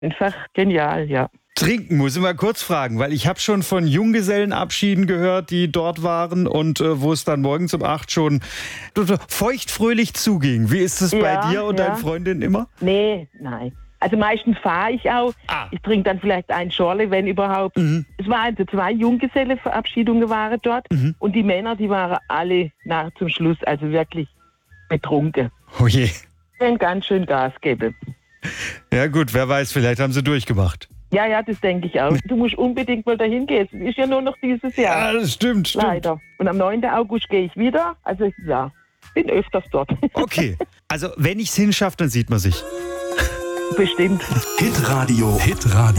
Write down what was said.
Einfach genial, ja. Trinken muss ich mal kurz fragen, weil ich habe schon von Junggesellenabschieden gehört, die dort waren und wo es dann morgens um 8 schon feuchtfröhlich zuging. Wie ist es bei dir und deinen Freundinnen immer? Nee, nein. Also meistens fahre ich auch. Ich trinke dann vielleicht ein Schorle, wenn überhaupt. Es waren also 2 Junggesellenverabschiedungen waren dort und die Männer, die waren alle nach zum Schluss, also wirklich betrunken. Oh je. Können ganz schön Gas geben. Ja gut, wer weiß, vielleicht haben sie durchgemacht. Ja, das denke ich auch. Du musst unbedingt mal dahin gehen. Es ist ja nur noch dieses Jahr. Ja, das stimmt. Leider. Und am 9. August gehe ich wieder. Also ja, bin öfters dort. Okay, also wenn ich es hinschaffe, dann sieht man sich. Bestimmt. Hitradio.